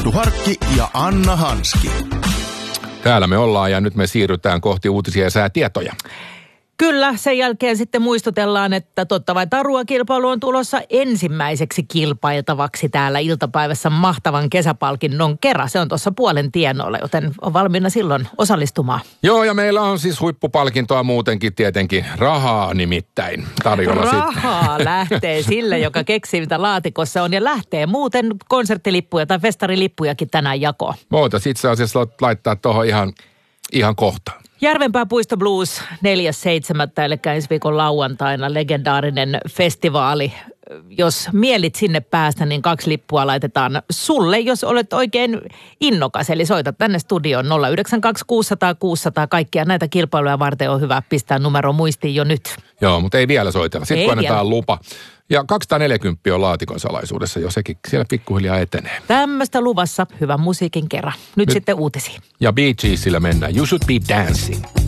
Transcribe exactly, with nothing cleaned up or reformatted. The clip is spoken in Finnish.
Eetu Harkki ja Anna Hanski. Täällä me ollaan ja nyt me siirrytään kohti uutisia ja säätietoja. Kyllä, sen jälkeen sitten muistutellaan, että totta vai tarua kilpailu on tulossa ensimmäiseksi kilpailtavaksi täällä iltapäivässä mahtavan kesäpalkinnon kera. Se on tuossa puolen tienoilla, joten on valmiina silloin osallistumaan. Joo, ja meillä on siis huippupalkintoa muutenkin tietenkin. Rahaa nimittäin tarjolla sitten. Rahaa lähtee sille, joka keksii mitä laatikossa on ja lähtee muuten konserttilippuja tai festarilippujakin tänään jakoon. Voitaisiin itse asiassa laittaa tuohon ihan, ihan kohta. Järvenpää Puisto Blues neljäs seitsemättä eli ensi viikon lauantaina legendaarinen festivaali. Jos mielit sinne päästä, niin kaksi lippua laitetaan sulle, jos olet oikein innokas. Eli soita tänne studioon nolla yhdeksän kaksi kuusi nolla nolla kuusi nolla nolla. Kaikkia näitä kilpailuja varten on hyvä pistää numero muistiin jo nyt. Joo, mutta ei vielä soitella. Sitten ei kun annetaan vielä. lupa. Ja kaksisataaneljäkymmentä on laatikon salaisuudessa, jo sekin siellä pikkuhiljaa etenee. Tämmöistä luvassa hyvän musiikin kerran. Nyt, nyt sitten uutisiin. Ja Bee Geesillä mennään. You should be dancing.